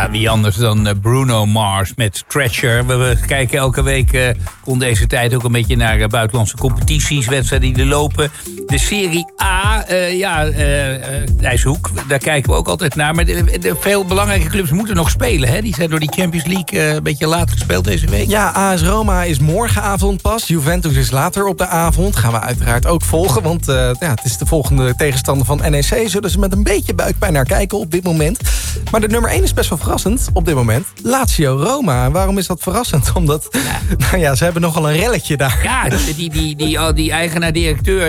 Ja, wie anders dan Bruno Mars met Treasure. We kijken elke week rond deze tijd ook een beetje naar buitenlandse competities, wedstrijden die er lopen. De Serie A, Thijs-Hoek, daar kijken we ook altijd naar. Maar de veel belangrijke clubs moeten nog spelen. Hè? Die zijn door die Champions League een beetje laat gespeeld deze week. Ja, AS Roma is morgenavond pas. Juventus is later op de avond. Gaan we uiteraard ook volgen, want het is de volgende tegenstander van NEC. Zullen ze met een beetje buikpijn naar kijken op dit moment. Maar de nummer 1 is best wel verrassend op dit moment. Lazio Roma. Waarom is dat verrassend? Omdat, ze hebben nogal een relletje daar. Ja, die eigenaar-directeur,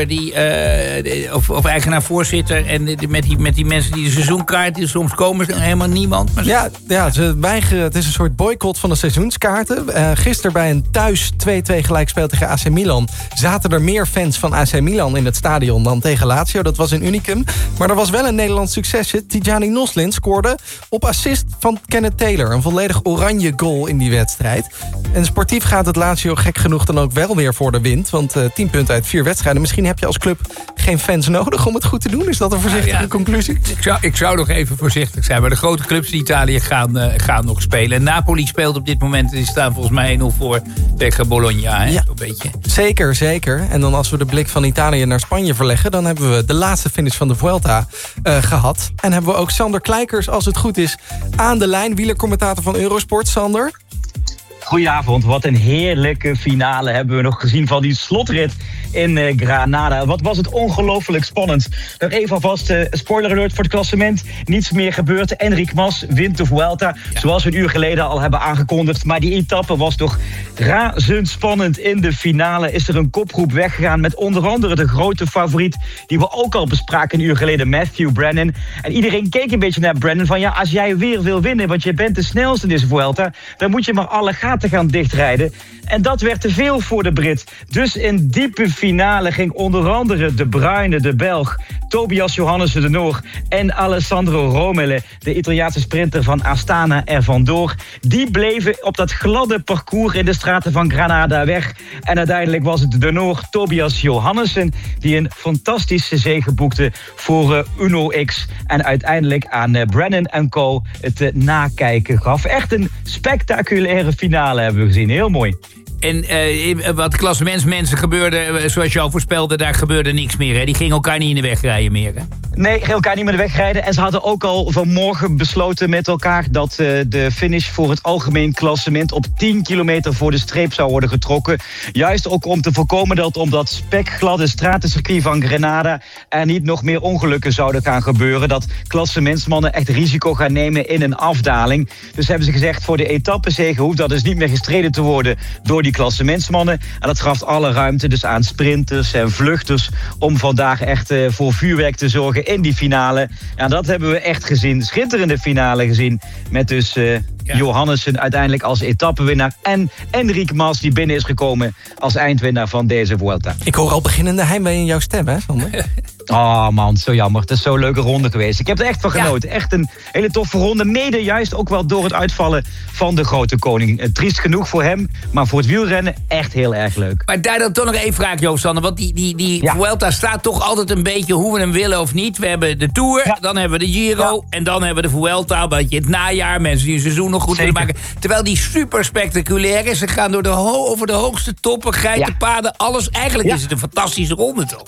of eigenaar-voorzitter, en met die mensen die de seizoenkaart, die soms komen er helemaal niemand. Maar ze weigeren. Het is een soort boycott van de seizoenskaarten. Gisteren bij een thuis 2-2 gelijkspel tegen AC Milan zaten er meer fans van AC Milan in het stadion dan tegen Lazio. Dat was een unicum. Maar er was wel een Nederlands succesje. Tijani Noslin scoorde op assist van Kenneth Taylor. Een volledig oranje goal in die wedstrijd. En sportief gaat het Lazio gek genoeg dan ook wel weer voor de wind. Want 10 punten uit 4 wedstrijden. Misschien heb je als club geen fans nodig om het goed te doen. Is dat een voorzichtige conclusie? Ik zou nog even voorzichtig zijn. Maar de grote clubs in Italië gaan nog spelen. En Napoli speelt op dit moment. Die staan volgens mij 1-0 voor tegen Bologna. Hè? Ja, zo'n beetje. Zeker. En dan als we de blik van Italië naar Spanje verleggen, dan hebben we de laatste finish van de Vuelta gehad. En hebben we ook Sander Kleikers, als het goed is, aan de lijn. Wielercommentator van Eurosport. Sander. Goedenavond, wat een heerlijke finale hebben we nog gezien van die slotrit in Granada. Wat was het ongelooflijk spannend. Nog even alvast spoiler alert voor het klassement. Niets meer gebeurd. Enric Mas wint de Vuelta, zoals we een uur geleden al hebben aangekondigd. Maar die etappe was toch razendspannend. In de finale is er een kopgroep weggegaan met onder andere de grote favoriet die we ook al bespraken een uur geleden, Matthew Brennan. En iedereen keek een beetje naar Brennan van als jij weer wil winnen, want je bent de snelste in deze Vuelta, dan moet je maar alle gaten gaan dichtrijden. En dat werd te veel voor de Brit. Dus in diepe finale ging onder andere de Bruyne, de Belg, Tobias Johannessen de Noor en Alessandro Romele, de Italiaanse sprinter van Astana, er vandoor. Die bleven op dat gladde parcours in de straten van Granada weg. En uiteindelijk was het de Noor Tobias Johannessen die een fantastische zege boekte voor Uno X. En uiteindelijk aan Brennan en Co. het nakijken gaf. Echt een spectaculaire finale hebben we gezien. Heel mooi. En wat klassementsmensen gebeurde, zoals je al voorspelde, daar gebeurde niks meer. Hè? Die gingen elkaar niet in de weg rijden meer. Hè? Nee, gingen elkaar niet meer in de weg rijden. En ze hadden ook al vanmorgen besloten met elkaar dat de finish voor het algemeen klassement op 10 kilometer voor de streep zou worden getrokken. Juist ook om te voorkomen dat om dat spekgladde stratencircuit van Granada er niet nog meer ongelukken zouden gaan gebeuren. Dat klassementsmannen echt risico gaan nemen in een afdaling. Dus hebben ze gezegd, voor de etappenzege hoeft dat dus niet meer gestreden te worden door die klassementsmannen. En dat gaf alle ruimte dus aan sprinters en vluchters om vandaag echt voor vuurwerk te zorgen in die finale. En dat hebben we echt gezien. Schitterende finale gezien. Met dus Johannessen uiteindelijk als etappenwinnaar. En Enric Mas die binnen is gekomen als eindwinnaar van deze Vuelta. Ik hoor al beginnende heimwee in jouw stem, hè, Sander? Oh man, zo jammer. Het is zo'n leuke ronde geweest. Ik heb er echt van genoten. Echt een hele toffe ronde. Mede juist ook wel door het uitvallen van de grote koning. Triest genoeg voor hem, maar voor het wielrennen echt heel erg leuk. Maar daar dan toch nog één vraag, Joost Sander. Want die Vuelta staat toch altijd een beetje hoe we hem willen of niet. We hebben de Tour, dan hebben we de Giro en dan hebben we de Vuelta. Een beetje het najaar, mensen die hun seizoen nog goed willen maken. Terwijl die super spectaculair is. Ze gaan door over de hoogste toppen, geitenpaden, alles. Eigenlijk is het een fantastische ronde, toch?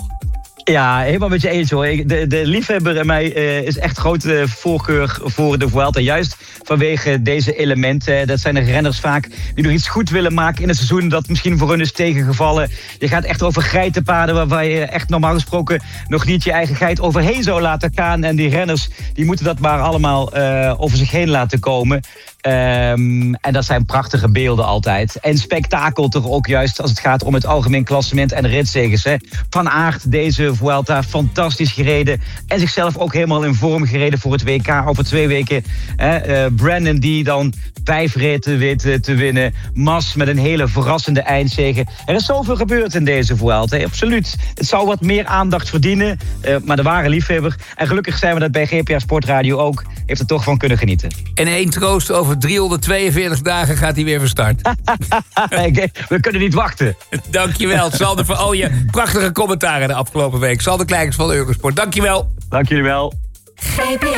Ja, helemaal met je eens hoor. De liefhebber in mij is echt grote voorkeur voor de Vuelta. Juist vanwege deze elementen. Dat zijn de renners vaak die nog iets goed willen maken in het seizoen dat misschien voor hun is tegengevallen. Je gaat echt over geitenpaden waar je echt normaal gesproken nog niet je eigen geit overheen zou laten gaan. En die renners die moeten dat maar allemaal over zich heen laten komen. En dat zijn prachtige beelden altijd. En spektakel toch ook juist als het gaat om het algemeen klassement en ritzeges. Van Aert deze Vuelta fantastisch gereden. En zichzelf ook helemaal in vorm gereden voor het WK over 2 weken. Brennan die dan 5 ritten weet te winnen. Mas met een hele verrassende eindzege. Er is zoveel gebeurd in deze Vuelta. Absoluut. Het zou wat meer aandacht verdienen. Maar de ware liefhebber. En gelukkig zijn we dat bij GPA Sportradio ook. Heeft er toch van kunnen genieten. En één troost, over 342 dagen gaat hij weer van start. We kunnen niet wachten. Dankjewel, Sander, voor al je prachtige commentaren de afgelopen week. Sander Kleikers van Eurosport, dankjewel. Dank jullie wel.